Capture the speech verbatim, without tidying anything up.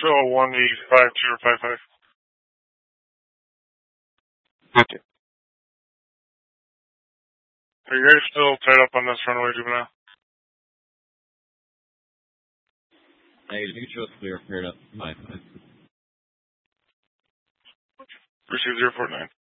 Phil one eight five two or five five. Okay. Are you guys still tied up on this runaway juvenile? Negative. You can show us clear. Paired up. five five. Receive zero four nine.